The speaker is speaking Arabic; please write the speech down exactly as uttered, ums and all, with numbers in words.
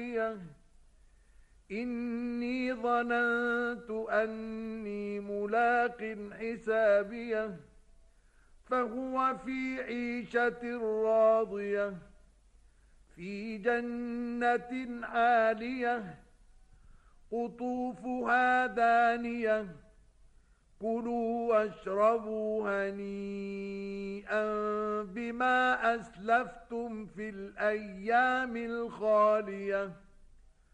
إني ظننت أني ملاق حسابيه فهو في عيشة راضية في جنة عالية قطوفها دانية كلوا واشربوا هنيئا بما أسلفتم في الأيام الخالية